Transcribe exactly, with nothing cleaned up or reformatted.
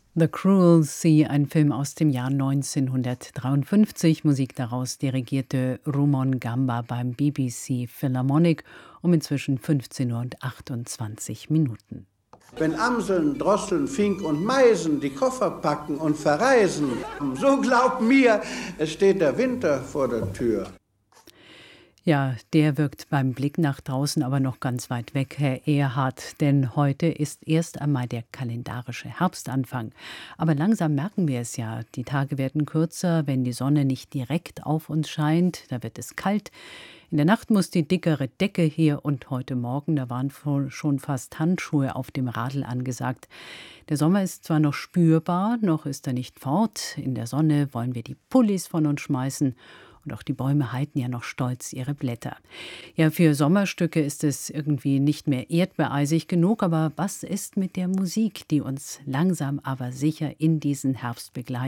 The Cruel Sea, ein Film aus dem Jahr neunzehnhundertdreiundfünfzig. Musik daraus dirigierte Rumon Gamba beim B B C Philharmonic um inzwischen fünfzehn Uhr und achtundzwanzig Minuten. Wenn Amseln, Drosseln, Fink und Meisen die Koffer packen und verreisen, so glaub mir, es steht der Winter vor der Tür. Ja, der wirkt beim Blick nach draußen aber noch ganz weit weg, Herr Erhardt, denn heute ist erst einmal der kalendarische Herbstanfang. Aber langsam merken wir es ja, die Tage werden kürzer, wenn die Sonne nicht direkt auf uns scheint, da wird es kalt. In der Nacht muss die dickere Decke her und heute Morgen, da waren schon fast Handschuhe auf dem Radl angesagt. Der Sommer ist zwar noch spürbar, noch ist er nicht fort. In der Sonne wollen wir die Pullis von uns schmeißen. Und auch die Bäume halten ja noch stolz ihre Blätter. Ja, für Sommerstücke ist es irgendwie nicht mehr erdbeereisig genug, aber was ist mit der Musik, die uns langsam aber sicher in diesen Herbst begleitet?